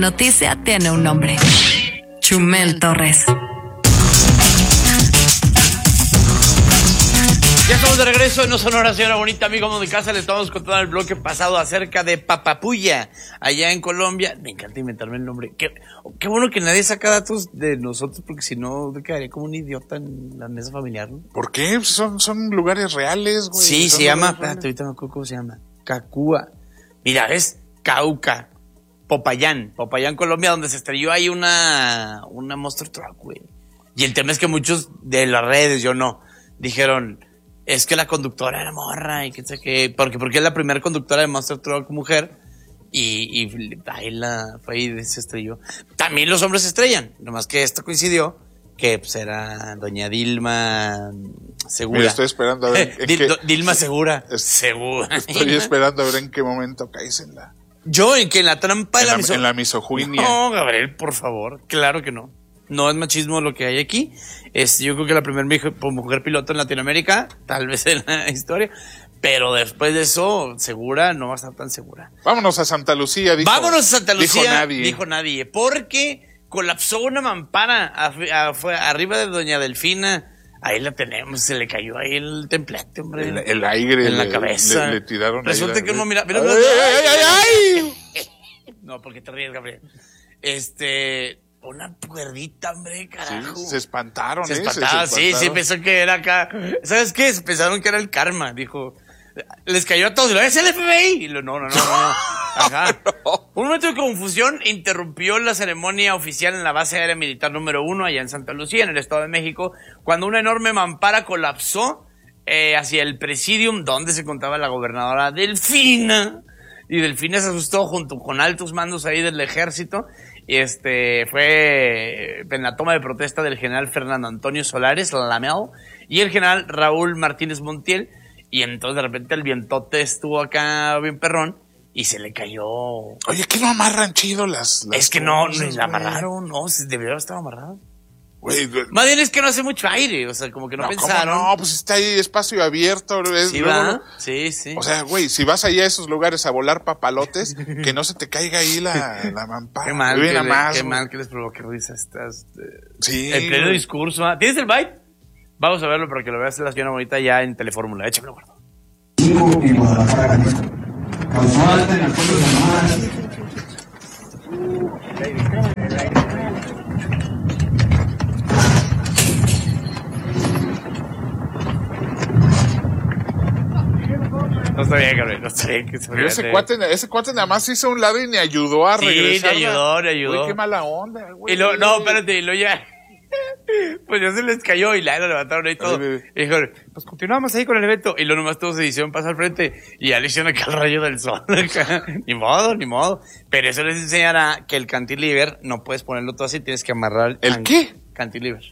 Noticia tiene un nombre. Chumel Torres. Ya estamos de regreso en No Sonora, señora bonita, amigo de casa. Les estamos contando el bloque pasado acerca de Papapuya, allá en Colombia. Me encanta inventarme el nombre. Qué bueno que nadie saca datos de nosotros, porque si no, me quedaría como un idiota en la mesa familiar, ¿no? ¿Por qué? Son lugares reales, güey. Sí, se llama, espérate, ahorita me acuerdo cómo se llama. Cacúa. Mira, es Cauca. Popayán, Colombia, donde se estrelló ahí una Monster Truck, güey. Y el tema es que muchos de las redes, yo no, dijeron, es que la conductora era morra y qué sé qué, porque es la primera conductora de Monster Truck mujer y ahí fue y se estrelló. También los hombres se estrellan, nomás que esto coincidió que pues era doña Dilma Segura. Mira, estoy esperando a ver Dilma Segura. Segura. Estoy esperando a ver en qué momento caes en la... Yo, en que en la trampa de en la misoginia. No, Gabriel, por favor, claro que no. No es machismo lo que hay aquí. Yo creo que la primera mujer piloto en Latinoamérica, tal vez en la historia, pero después de eso, segura, no va a estar tan segura. Vámonos a Santa Lucía, Vámonos a Santa Lucía, dijo nadie, porque colapsó una mampara arriba de Doña Delfina. Ahí la tenemos, se le cayó ahí el templete, hombre. El aire en la cabeza. Le tiraron. Resulta que uno mira. ¡Ay! No, porque te ríes, Gabriel. Una cuerdita, hombre, carajo. Sí, se espantaron, Se espantaron. Sí, pensó que era acá. ¿Sabes qué? Pensaron que era el karma, dijo. Les cayó a todos, y lo es el FBI. Y no. Ajá. No. Un momento de confusión interrumpió la ceremonia oficial en la base aérea militar número 1, allá en Santa Lucía, en el Estado de México, cuando una enorme mampara colapsó hacia el presidium donde se encontraba la gobernadora Delfina. Y Delfina se asustó junto con altos mandos ahí del ejército. Fue en la toma de protesta del general Fernando Antonio Solares Lamel y el general Raúl Martínez Montiel. Y entonces de repente el vientote estuvo acá bien perrón y se le cayó. Oye, ¿qué no amarran chido las es que cosas, no, la amarraron, no, debió haber estado amarrado. Güey, más bien es que no hace mucho aire, o sea, como que no pensaron. No, pues está ahí espacio abierto. Sí, va. Sí. O sea, güey, si vas allá a esos lugares a volar papalotes, que no se te caiga ahí la mampara. Qué mal que les provoque risa estas. Sí. El pleno discurso. ¿Tienes el byte? Vamos a verlo para que lo veas la señora bonita ya en Telefórmula. Échamelo, gordo. En Guadalajara, Jalisco. Causó alta en el pueblo de Sonora. No está bien, Gabriel, no está bien. Pero ese cuate nada más hizo un lado y ni ayudó a regresar. Sí, le ayudó. Güey, qué mala onda, güey. Espérate, y lo ya... Pues ya se les cayó y la levantaron ahí todo. Y dijeron, pues continuamos ahí con el evento. Y luego nomás todos se hicieron pasar al frente y ya le hicieron acá el rayo del sol. Ni modo. Pero eso les enseñará que el cantilever no puedes ponerlo todo así, tienes que amarrar. ¿El qué? Cantilever.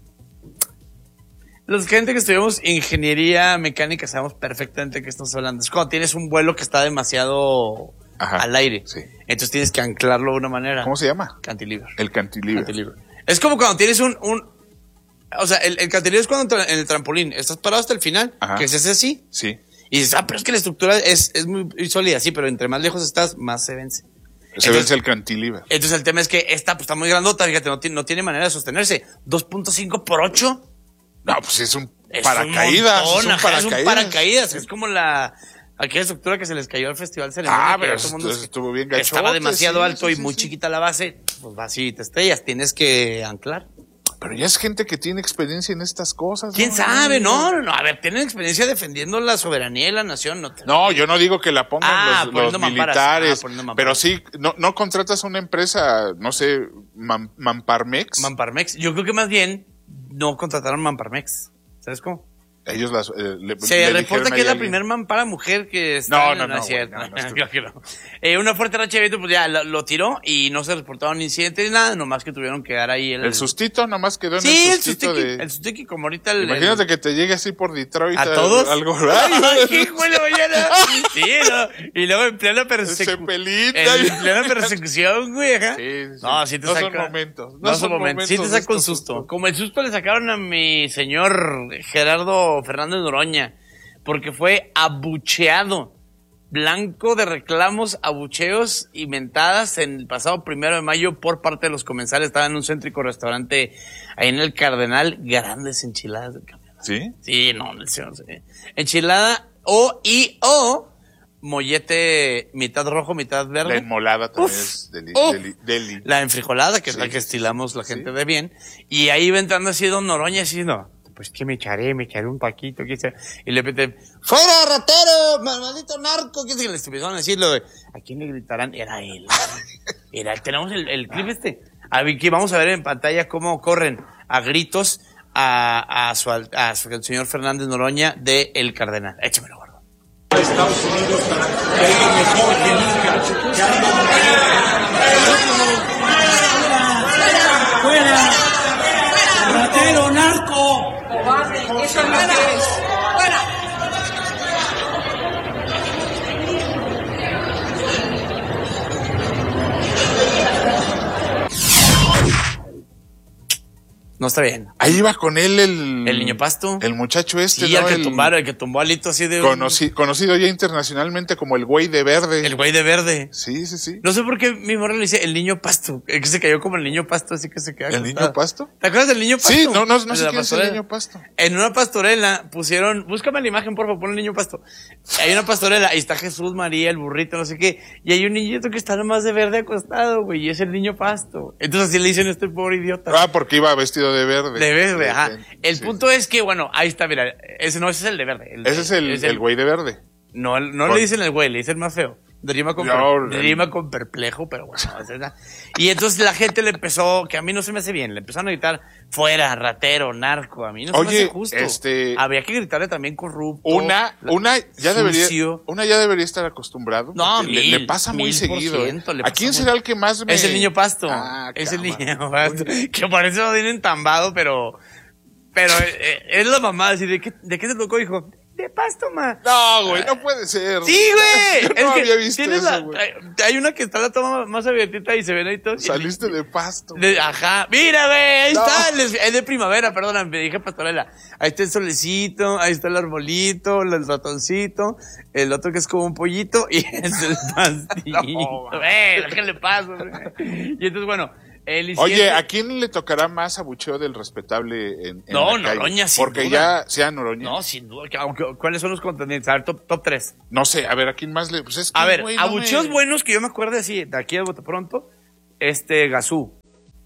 Los gente que estudiamos ingeniería mecánica sabemos perfectamente de qué estamos hablando. Es cuando tienes un vuelo que está demasiado al aire. Sí. Entonces tienes que anclarlo de una manera. ¿Cómo se llama? Cantilever. El cantilever. Es como cuando tienes o sea, el cantilever es cuando en el trampolín estás parado hasta el final, que se hace así. Sí. Y dices, pero es que la estructura es muy sólida, sí, pero entre más lejos estás, más se vence. Vence el cantilever. Entonces el tema es que esta pues, está muy grandota, fíjate, no tiene manera de sostenerse. 2.5 por 8. No, pues es un paracaídas. Es un paracaídas. Es como aquella estructura que se les cayó al Festival Ceremonia. Pero estuvo bien gachote. Estaba demasiado alto y muy chiquita la base. Pues vas y te estrellas. Tienes que anclar. Pero ya es gente que tiene experiencia en estas cosas. ¿Quién sabe? No. A ver, tienen experiencia defendiendo la soberanía de la nación. No, yo no digo que la pongan los militares. Pero sí, no contratas a una empresa, no sé, Mamparmex. Mamparmex. Yo creo que más bien no contrataron Mamparmex. ¿Sabes cómo? Ellos se reporta que es la primer mampara mujer que está no, una fuerte racha de viento pues ya lo tiró y no se reportaron incidentes ni nada, nomás que tuvieron que dar ahí el sustito, nomás quedó en el sustito el sustiki, como ahorita imagínate que te llegue así por Detroit a todos algo ¿qué fue la mañana? Sí, ¿no? Y luego en plena persecución güey, ajá. Sí. No son momentos sí te saca un susto, como el susto le sacaron a mi señor Gerardo Fernández Noroña, porque fue abucheado blanco de reclamos, abucheos y mentadas en el pasado 1 de mayo por parte de los comensales. Estaba en un céntrico restaurante ahí en el Cardenal, grandes enchiladas del camión. ¿Sí? Sí, no sé. Enchilada o mollete mitad rojo, mitad verde. La enmolada también es deli. La enfrijolada, que es la que estilamos la gente de bien. Y ahí va entrando así don Noroña, así, no, pues que me echaré un taquito, ¿qué sea? Y le pete, ¡fuera, ratero! ¡Maldito narco! ¿Qué es que les empezaron a decirlo? ¿A quién le gritarán? Era él. Tenemos el clip Aquí vamos a ver en pantalla cómo corren a gritos a el señor Fernández Noroña de El Cardenal. Échamelo, gordo. Estados Unidos para que hay mejor que nunca. ¡Fuera! ¡Ratero, narco! ¡Cobarde! ¡Eso no es! ¡Fuera! No está bien. Ahí iba con él el niño Pasto. El muchacho Sí, ¿no? el que tumbó a Lito así de... Conocido ya internacionalmente como el güey de verde. El güey de verde. Sí. No sé por qué mi morra le dice el niño Pasto. Que se cayó como el niño Pasto, así que se queda. ¿El niño Pasto? ¿Te acuerdas del niño Pasto? Sí, no sé quién es el niño Pasto. En una pastorela pusieron... Búscame la imagen, por favor, pon el niño Pasto. Hay una pastorela, y está Jesús, María, el burrito, no sé qué. Y hay un niñito que está nomás de verde acostado, güey, y es el niño Pasto. Entonces así le dicen a este pobre idiota. Porque iba vestido de verde. De verde, ajá. El punto es que, bueno, ahí está, mira, ese es el de verde. Ese es el güey de verde. No le dicen el güey, le dicen más feo. Rima con perplejo, pero bueno, es verdad. Y entonces la gente le empezó, que a mí no se me hace bien, le empezaron a gritar, fuera, ratero, narco, a mí no se me hace justo. Había que gritarle también corrupto. Una ya debería estar acostumbrado. No, le pasa muy seguido. ¿A quién será el que más Es el niño Pasto. Es el niño Pasto. Que parece no tiene entambado, pero es la mamá, así, ¿de qué te tocó, hijo? De Pasto, ma. No, güey, no puede ser. Sí, güey. Yo no había visto eso, güey. Hay una que está la toma más abiertita y se ven ahí todos. Saliste de Pasto. Ajá. Mira, güey, ahí está. Es de primavera, perdona, me dije pastorela. Ahí está el solecito, ahí está el arbolito, el ratoncito, el otro que es como un pollito y es el pastito. ¿Qué le pasa, güey? Y entonces, bueno... Oye, ¿a quién le tocará más abucheo del respetable en No, la calle? Noroña, sin Porque duda. ya sea Noroña. No, sin duda. ¿Cuáles son los contendientes? A ver, top 3. No sé, a ver, ¿a quién más le...? Pues es que, a ver, güey, abucheos buenos que yo me acuerdo así, de aquí a bote pronto, Gazú.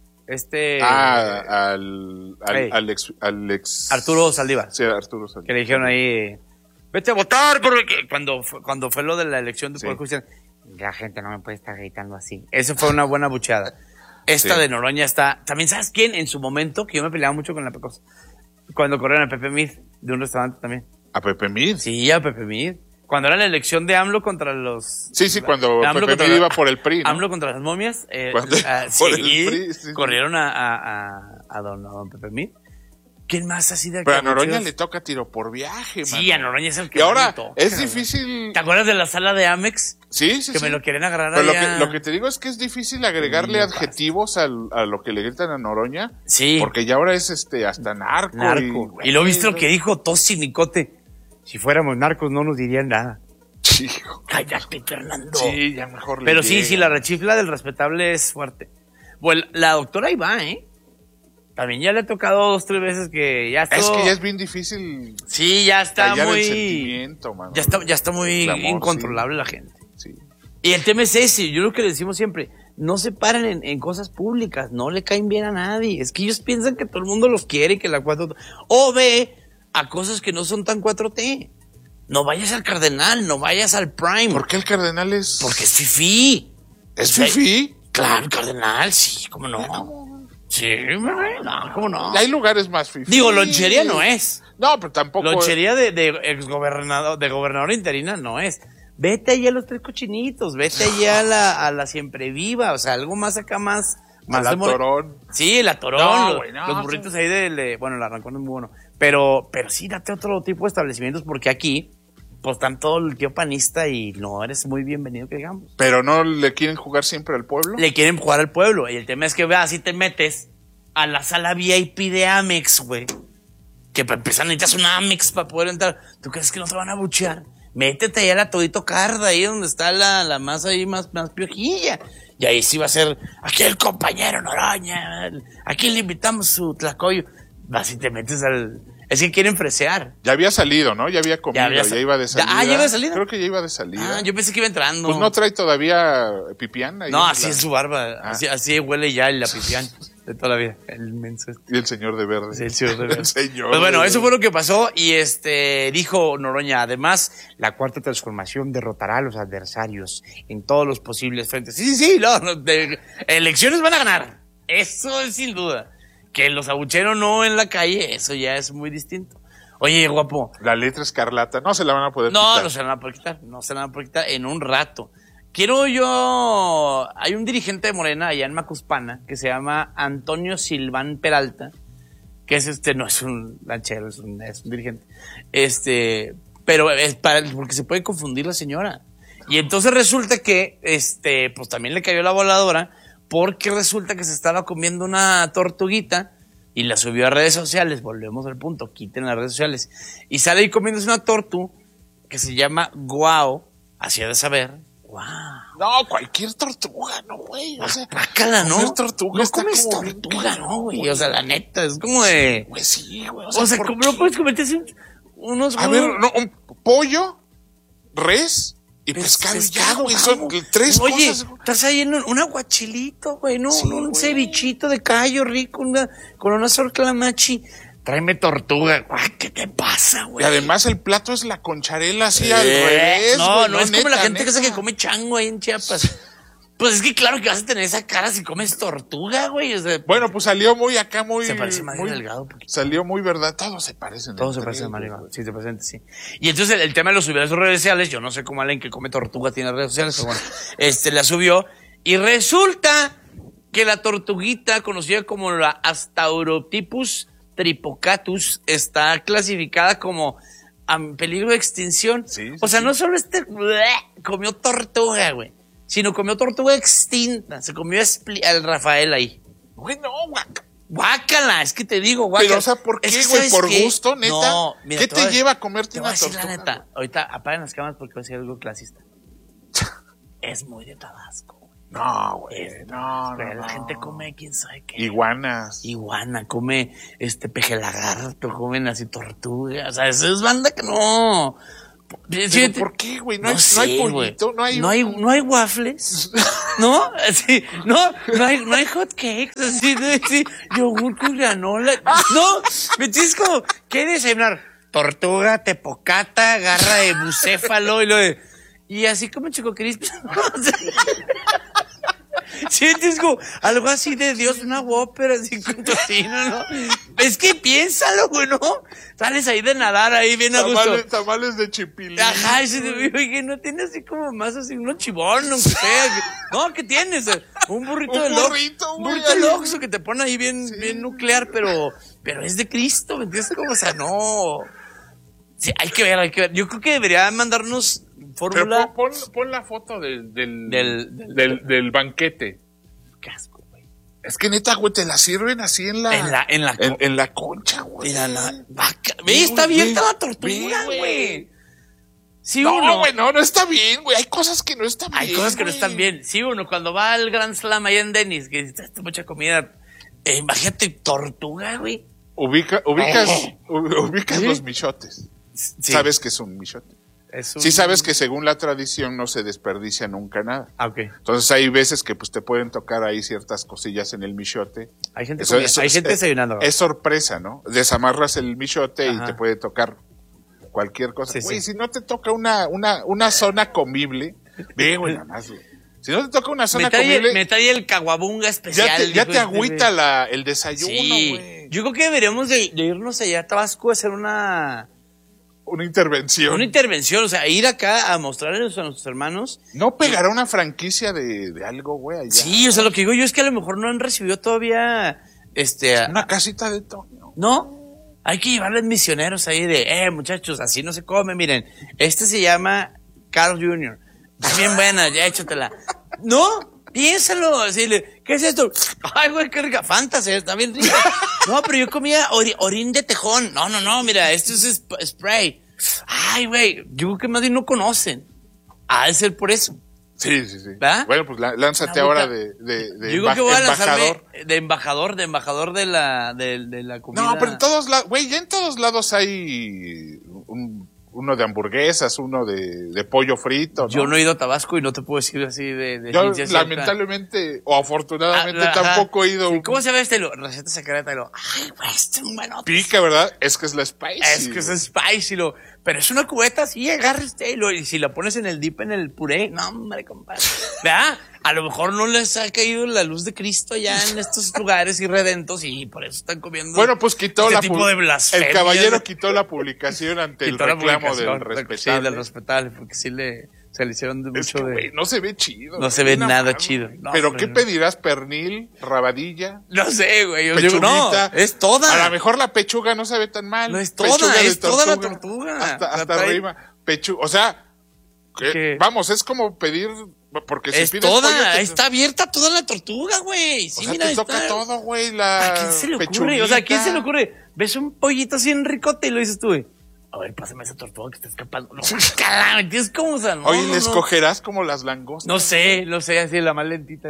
Al ex... Arturo Saldívar. Sí, Arturo Saldívar. Que le dijeron ahí, vete a votar, porque cuando fue lo de la elección de Poder Judicial, la gente no me puede estar gritando así. Eso fue una buena bucheada. Esta de Noroña está... También, ¿sabes quién? En su momento, que yo me peleaba mucho con la Pecosa. Cuando corrieron a Pepe Mid, de un restaurante también. ¿A Pepe Mid? Sí, a Pepe Mid. Cuando era la elección de AMLO contra los... Sí, cuando Pepe Mid iba por el PRI, ¿no? AMLO contra las momias. Por el PRI, sí. Corrieron a don Pepe Mid. ¿Quién más así de aquí? Pero a Noroña le toca tiro por viaje, sí, a Noroña es el que... Y ahora, es difícil... ¿Te acuerdas de la sala de Amex? Sí. Que me lo quieren agarrar Pero allá. lo que te digo es que es difícil agregarle adjetivos a lo que le gritan a Noroña. Sí. Porque ya ahora es hasta narco. Y lo viste lo que dijo Tosinicote. Si fuéramos narcos no nos dirían nada. Chico. Cállate, Fernando. Sí, ya mejor le Pero llega. sí, la rechifla del respetable es fuerte. Bueno, la doctora ahí va, También ya le ha tocado 2, 3 veces que ya está. Es que ya es bien difícil. Sí, ya está muy... el sentimiento, mano. Ya está muy amor, incontrolable la gente. Sí. Y el tema es ese, yo lo que le decimos siempre, no se paren en cosas públicas, no le caen bien a nadie. Es que ellos piensan que todo el mundo los quiere y que la 4T... O ve a cosas que no son tan 4T. No vayas al Cardenal, no vayas al Prime. ¿Por qué el Cardenal es...? Porque es fifí. ¿Es fifí? Claro, el Cardenal, sí, ¿cómo no? Sí, no, ¿cómo no? Hay lugares más fifí. Digo, lonchería no es. No, pero tampoco... Lonchería de exgobernador, de gobernador interina no es. Vete allá a los 3 cochinitos, vete allá a la siempre viva, o sea, algo más acá más la Torón. Sí, la Torón, No, los burritos ahí bueno, el arrancón es muy bueno. Pero sí, date otro tipo de establecimientos porque aquí, pues, están todo el tío panista y no eres muy bienvenido, que digamos. Pero no le quieren jugar siempre al pueblo. Le quieren jugar al pueblo y el tema es que, vea, si te metes a la sala VIP de Amex, güey, que para empezar necesitas una Amex para poder entrar. ¿Tú crees que no te van a buchear? métete allá a la Todito Carda, ahí donde está la masa ahí más piojilla. Y ahí sí va a ser, aquí el compañero Noroña, aquí le invitamos su tlacoyo. Vas y te metes es que quieren fresear. Ya había salido, ¿no? Ya había comido, ya iba de salida. ¿Ya iba de salida? Creo que ya iba de salida. Yo pensé que iba entrando. Pues no trae todavía pipián. Ahí no, así es su barba. Así huele ya la pipián de toda la vida. El menso. Y el señor de verde. Sí, el señor de verde. El señor pues bueno, de eso fue lo que pasó y dijo Noroña, además, la cuarta transformación derrotará a los adversarios en todos los posibles frentes. Sí, elecciones van a ganar. Eso es sin duda. Que los abucheros no en la calle, eso ya es muy distinto. Oye, guapo. La letra escarlata, no se la van a poder quitar. No se la van a poder quitar. No se la van a poder quitar en un rato. Hay un dirigente de Morena allá en Macuspana que se llama Antonio Silván Peralta, que es no es un lanchero, es un dirigente. Pero es porque se puede confundir la señora. Y entonces resulta que, pues también le cayó la voladora, porque resulta que se estaba comiendo una tortuguita y la subió a redes sociales. Volvemos al punto, quiten las redes sociales. Y sale ahí comiéndose una tortu que se llama guau, así ha de saber. Guau. No, cualquier tortuga, no, güey. O sea, pácala, ¿no? Cualquier tortuga. No comes tortuga, ¿no, güey? O sea, la neta, es como de... Pues sí, güey. O sea, ¿cómo no puedes comerte unos... A ver, no, un pollo, res... Y pescado ya, güey, son 3 cosas. Oye, estás ahí en un aguachilito, güey, ¿no? Sí, un cevichito de callo rico, con una sorclamachi. Tráeme tortuga, güey, ¿qué te pasa, güey? Y además el plato es la concharela así al revés, no, no es como la gente que come chango ahí en Chiapas. Pues es que claro que vas a tener esa cara si comes tortuga, güey. O sea, bueno, pues salió muy acá, muy... Se parece más delgado. Salió muy verdad. Todos se parecen. Todos se parecen a Mario. Sí, se parecen, sí. Y entonces el tema lo subió a sus redes sociales. Yo no sé cómo alguien que come tortuga tiene redes sociales, pero bueno. La subió. Y resulta que la tortuguita, conocida como la Astaurotypus tripocatus, está clasificada como a peligro de extinción. Sí, o sea, no solo comió tortuga, güey, sino comió tortuga extinta. Se comió al Rafael ahí. Güey, no, guácala, es que te digo, guácala. Pero, o sea, ¿por qué, güey? ¿Por gusto, neta? No, mira, ¿qué te lleva a comerte una tortuga? La neta, ahorita apaguen las cámaras porque voy a decir algo clasista. Es muy de Tabasco. No, güey, no. La gente come, quién sabe qué. Iguana, come peje lagarto, comen así tortugas. O sea, eso es banda que no. ¿Pero por qué, güey? No hay pollito, no hay waffles, ¿no? Así, no hay hot cakes, así, yogur con granola. No, me tienes como, ¿qué desayunar? Tortuga, tepocata, garra de bucéfalo y así como Choco Crispy. Sí, es como algo así de Dios, una Whopper así con tocino, ¿no? Es que piénsalo, güey, ¿no? Sales ahí de nadar ahí bien a gusto. Tamales de chipilín. Ajá, oye, no tiene así como más así, uno chibón, no sé. No, ¿qué tienes? Un burrito del Oxxo. Un burrito del Oxxo que te pone ahí bien nuclear, pero es de Cristo, ¿me entiendes? Como, o sea, no. Sí, hay que ver. Yo creo que debería mandarnos fórmula. Pero pon la foto del banquete. Qué asco, güey. Es que neta, güey, te la sirven así en la concha, güey. Mira la vaca. Ve, está abierta la tortuga, güey. ¿Sí no, güey, no está bien, güey. Hay cosas que no están bien. Hay cosas que no están bien. Sí, uno, cuando va al Grand Slam allá en Dennis, que está mucha comida, imagínate tortuga, güey. Ubicas los michotes. Sí. Sabes que es un michote. Sí sabes que según la tradición no se desperdicia nunca nada. Okay. Entonces hay veces que pues te pueden tocar ahí ciertas cosillas en el michote. Hay gente desayunando. Es sorpresa, ¿no? Desamarras el michote y te puede tocar cualquier cosa. Güey, si no te toca una zona comible, ve, güey, nada más, güey. Si no te toca una zona comible... Me trae el caguabunga especial. Ya te agüita el desayuno, güey. Sí. Yo creo que deberíamos de irnos allá a Tabasco a hacer una intervención. Una intervención, o sea, ir acá a mostrarles a nuestros hermanos. ¿No pegará una franquicia de algo, güey, allá? Sí, o sea, lo que digo yo es que a lo mejor no han recibido todavía, una casita de Toño. ¿No? Hay que llevarles misioneros ahí de, muchachos, así no se come, miren. Se llama Carl Jr. Está bien buena, ya échatela. ¿No? Piénsalo, así, ¿qué es esto? Ay, güey, qué rica, Fantasy, está bien rica. No, pero yo comía orín de tejón. No, mira, esto es spray. Ay, güey, yo creo que más bien no conocen. Ha de ser por eso. Sí. ¿verdad? Bueno, pues lánzate ahora de yo creo que voy a lanzarme embajador. de embajador de la comida. No, pero en todos lados, güey, ya en todos lados hay uno de hamburguesas, uno de pollo frito, ¿no? Yo no he ido a Tabasco y no te puedo decir así de yo ciencia cierta. lamentablemente o afortunadamente tampoco he ido. ¿Cómo se llama receta secreta? Ay, güey, este es un bueno. Pica, ¿verdad? Es que es la spicy. Es que es spicy, pero es una cubeta así, agarra y si la pones en el dip, en el puré, no, hombre, compadre. ¿Verdad? A lo mejor no les ha caído la luz de Cristo ya en estos lugares irredentos y por eso están comiendo. Bueno, pues quitó este tipo de blasfemia. El caballero quitó la publicación ante el reclamo del respetable. Sí, del respetable, porque sí se le hicieron mucho de... Wey, no se ve chido. No se ve nada chido. No, ¿pero hombre, qué pedirás? ¿Pernil? ¿Rabadilla? No sé, güey. Yo digo, no, es toda. A lo mejor la pechuga no se ve tan mal. No es toda, es toda la tortuga. Hasta arriba. O sea, vamos, es como pedir... Porque si es pides toda, pollo, está abierta toda la tortuga, güey. Sí, o sea, mira, te toca todo, güey, la ¿a quién se le ocurre? pechuguita. O sea, ¿a quién se le ocurre? Ves un pollito así en ricote y lo dices tú, güey. A ver, pásame esa tortuga que está escapando. No, carajo, ¿entiendes cómo? O sea, no. Oye, ¿le escogerás como las langostas? No sé, así la más lentita.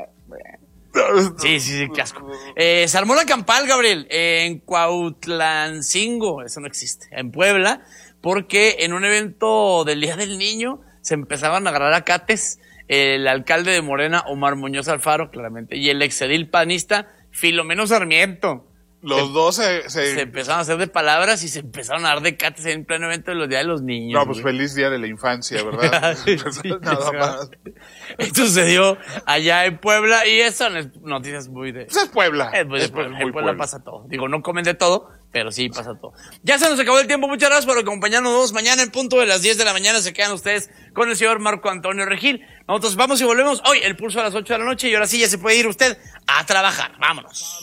Sí, qué asco. Se armó la campal, Gabriel, en Cuautlancingo, eso no existe, en Puebla, porque en un evento del Día del Niño se empezaban a agarrar acates el alcalde de Morena, Omar Muñoz Alfaro, claramente, y el exedil panista, Filomeno Sarmiento. Los dos se empezaron a hacer de palabras y se empezaron a dar de cates en pleno evento de los días de los niños. No, pues feliz día de la infancia, ¿verdad? Sí, nada más. Esto sucedió allá en Puebla y eso son noticias muy de... Pues es Puebla. En Puebla pasa todo. Digo, no comen de todo, pero sí pasa todo. Ya se nos acabó el tiempo. Muchas gracias por acompañarnos. Mañana en punto de las 10 de la mañana se quedan ustedes con el señor Marco Antonio Regil. Nosotros vamos y volvemos hoy, el pulso a las 8 de la noche, y ahora sí ya se puede ir usted a trabajar. Vámonos.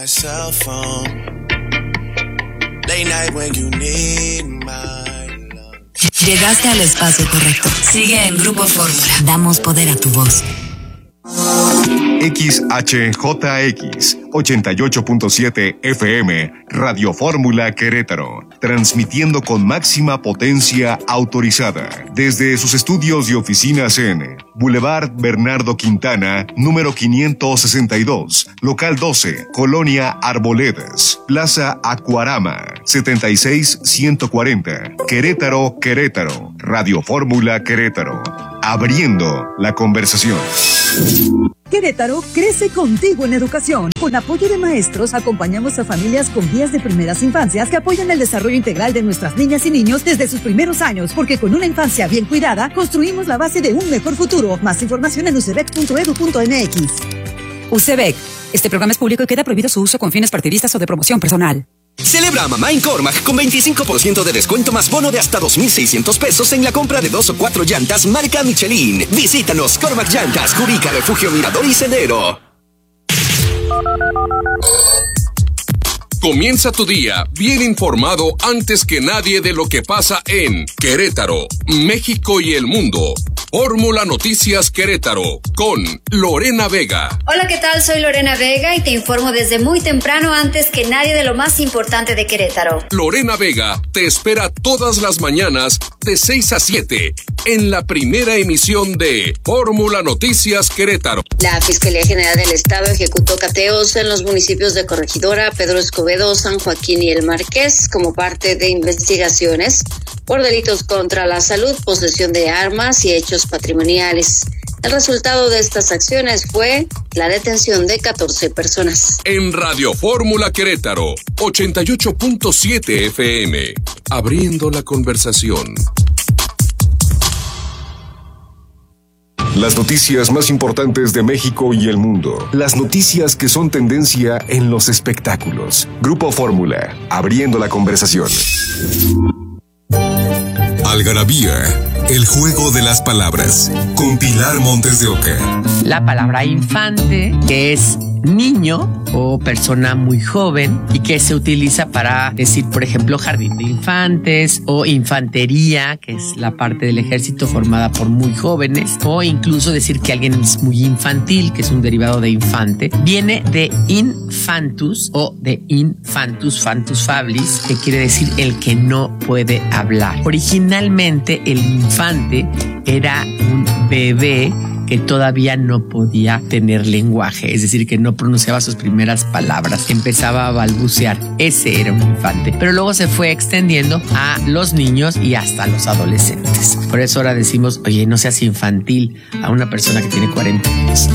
Llegaste al espacio correcto. Sigue en Grupo Fórmula. Damos poder a tu voz. XHJX 88.7 FM Radio Fórmula Querétaro, transmitiendo con máxima potencia autorizada desde sus estudios y oficinas en Boulevard Bernardo Quintana, número 562, local 12, Colonia Arboledas, Plaza Acuarama, 76140, Querétaro, Querétaro. Radio Fórmula Querétaro, abriendo la conversación. Querétaro crece contigo en educación. Con apoyo de maestros, acompañamos a familias con guías de primeras infancias que apoyan el desarrollo integral de nuestras niñas y niños desde sus primeros años, porque con una infancia bien cuidada, construimos la base de un mejor futuro. Más información en ucbec.edu.mx. UCEBEC. Este programa es público y queda prohibido su uso con fines partidistas o de promoción personal. Celebra a mamá en Cormac con 25% de descuento más bono de hasta 2,600 pesos en la compra de 2 o 4 llantas marca Michelin. Visítanos, Cormac Llantas, Jurica, Refugio Mirador y Sendero. Comienza tu día bien informado antes que nadie de lo que pasa en Querétaro, México y el mundo. Fórmula Noticias Querétaro con Lorena Vega. Hola, ¿qué tal? Soy Lorena Vega y te informo desde muy temprano antes que nadie de lo más importante de Querétaro. Lorena Vega te espera todas las mañanas de 6 a 7 en la primera emisión de Fórmula Noticias Querétaro. La Fiscalía General del Estado ejecutó cateos en los municipios de Corregidora, Pedro Escobedo, San Joaquín y El Marqués como parte de investigaciones por delitos contra la salud, posesión de armas y hechos patrimoniales. El resultado de estas acciones fue la detención de 14 personas. En Radio Fórmula Querétaro, 88.7 FM, abriendo la conversación. Las noticias más importantes de México y el mundo. Las noticias que son tendencia en los espectáculos. Grupo Fórmula, abriendo la conversación. Algarabía, el juego de las palabras, con Pilar Montes de Oca. La palabra infante, que es niño o persona muy joven y que se utiliza para decir, por ejemplo, jardín de infantes o infantería, que es la parte del ejército formada por muy jóvenes, o incluso decir que alguien es muy infantil, que es un derivado de infante. Viene de infantus o de infantus, fantus fablis, que quiere decir el que no puede hablar. Originalmente el infante era un bebé que todavía no podía tener lenguaje, es decir, que no pronunciaba sus primeras palabras, empezaba a balbucear. Ese era un infante. Pero luego se fue extendiendo a los niños y hasta los adolescentes. Por eso ahora decimos, oye, no seas infantil a una persona que tiene 40 años.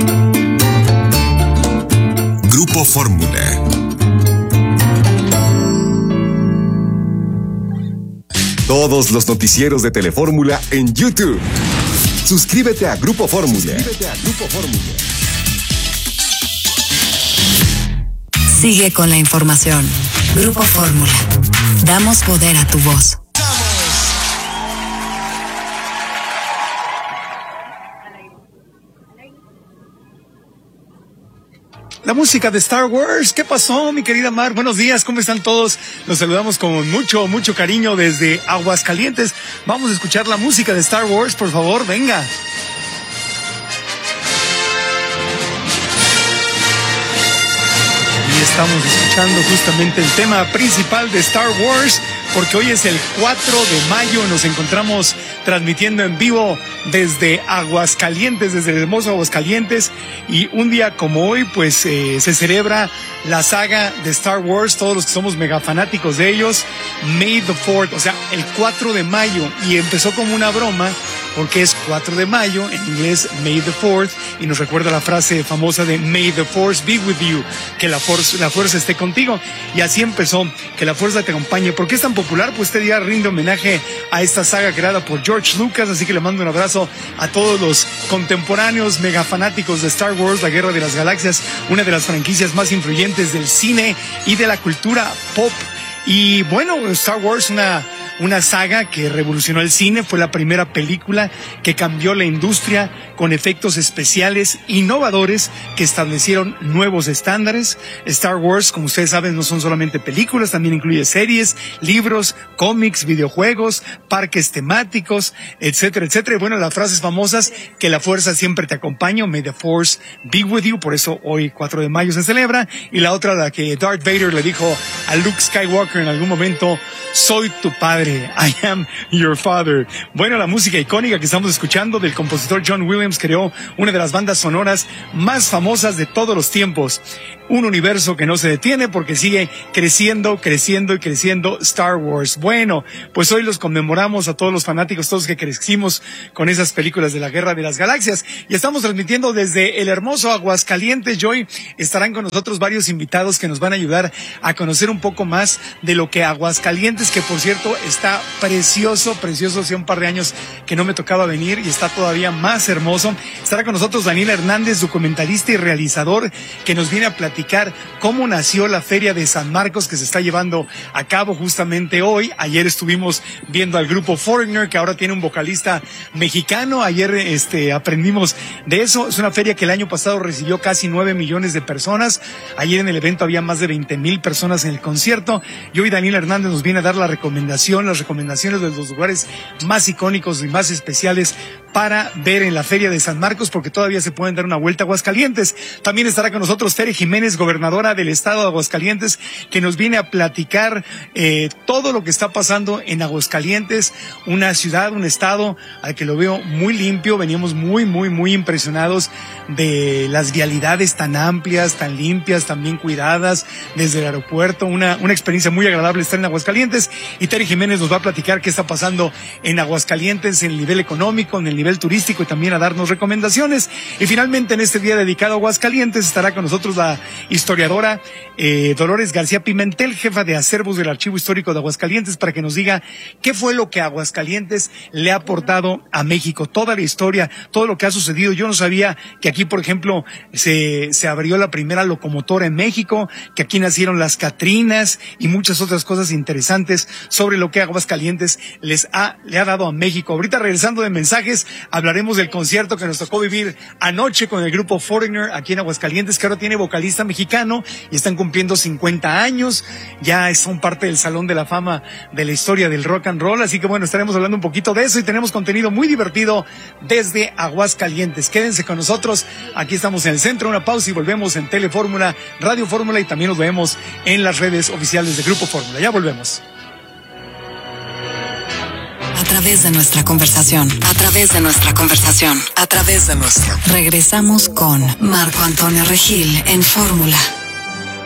Grupo Fórmula. Todos los noticieros de Telefórmula en YouTube. Suscríbete a Grupo Fórmula. Sigue con la información. Grupo Fórmula. Damos poder a tu voz. La música de Star Wars. ¿Qué pasó, mi querida Mar? Buenos días, ¿cómo están todos? Los saludamos con mucho, mucho cariño desde Aguascalientes. Vamos a escuchar la música de Star Wars, por favor, venga. Y estamos escuchando justamente el tema principal de Star Wars, porque hoy es el 4 de mayo, nos encontramos transmitiendo en vivo desde Aguascalientes, desde el hermoso Aguascalientes, y un día como hoy pues se celebra la saga de Star Wars, todos los que somos mega fanáticos de ellos, May the 4th, o sea, el 4 de mayo, y empezó como una broma, porque es 4 de mayo, en inglés May the 4th, y nos recuerda la frase famosa de May the Force be with you, que la fuerza esté contigo, y así empezó, que la fuerza te acompañe. ¿Por qué es tan popular? Pues este día rinde homenaje a esta saga creada por George Lucas, así que le mando un abrazo a todos los contemporáneos mega fanáticos de Star Wars, la Guerra de las Galaxias, una de las franquicias más influyentes del cine y de la cultura pop. Y bueno, Star Wars, una saga que revolucionó el cine, fue la primera película que cambió la industria con efectos especiales innovadores que establecieron nuevos estándares. Star Wars, como ustedes saben, no son solamente películas, también incluye series, libros, cómics, videojuegos, parques temáticos, etcétera, etcétera. Y bueno, las frases famosas, que la fuerza siempre te acompaña, May the Force be with you, por eso hoy 4 de mayo se celebra. Y la otra, la que Darth Vader le dijo a Luke Skywalker en algún momento, soy tu padre. I am your father. Bueno, la música icónica que estamos escuchando del compositor John Williams creó una de las bandas sonoras más famosas de todos los tiempos. Un universo que no se detiene porque sigue creciendo, creciendo y creciendo Star Wars. Bueno, pues hoy los conmemoramos a todos los fanáticos, todos que crecimos con esas películas de la Guerra de las Galaxias. Y estamos transmitiendo desde el hermoso Aguascalientes. Y hoy estarán con nosotros varios invitados que nos van a ayudar a conocer un poco más de lo que Aguascalientes, que por cierto está precioso, precioso. Hace un par de años que no me tocaba venir y está todavía más hermoso. Estará con nosotros Daniel Hernández, documentalista y realizador, que nos viene a platicar cómo nació la Feria de San Marcos, que se está llevando a cabo justamente hoy. Ayer estuvimos viendo al grupo Foreigner, que ahora tiene un vocalista mexicano. Ayer aprendimos de eso. Es una feria que el año pasado recibió casi 9 millones de personas. Ayer en el evento había más de 20,000 personas en el concierto. Y hoy Daniel Hernández nos viene a dar las recomendaciones de los lugares más icónicos y más especiales para ver en la Feria de San Marcos, porque todavía se pueden dar una vuelta a Aguascalientes. También estará con nosotros Tere Jiménez, gobernadora del estado de Aguascalientes, que nos viene a platicar todo lo que está pasando en Aguascalientes, una ciudad, un estado al que lo veo muy limpio. Veníamos muy, muy, muy impresionados de las vialidades tan amplias, tan limpias, tan bien cuidadas desde el aeropuerto. Una experiencia muy agradable estar en Aguascalientes. Y Tere Jiménez nos va a platicar qué está pasando en Aguascalientes, en el nivel económico, en el nivel turístico, y también a darnos recomendaciones. Y finalmente, en este día dedicado a Aguascalientes, estará con nosotros la historiadora Dolores García Pimentel, jefa de acervos del Archivo Histórico de Aguascalientes, para que nos diga qué fue lo que Aguascalientes le ha aportado a México, toda la historia, todo lo que ha sucedido. Yo no sabía que aquí, por ejemplo, se abrió la primera locomotora en México, que aquí nacieron las Catrinas y muchas otras cosas interesantes sobre lo que Aguascalientes le ha dado a México. Ahorita, regresando de mensajes, hablaremos del concierto que nos tocó vivir anoche con el grupo Foreigner aquí en Aguascalientes, que ahora tiene vocalista mexicano y están cumpliendo 50 años, ya son parte del Salón de la Fama de la historia del rock and roll, así que bueno, estaremos hablando un poquito de eso y tenemos contenido muy divertido desde Aguascalientes. Quédense con nosotros, aquí estamos en el centro, una pausa y volvemos en Telefórmula, Radio Fórmula, y también nos vemos en las redes oficiales de Grupo Fórmula. Ya volvemos. A través de nuestra conversación, regresamos con Marco Antonio Regil en Fórmula.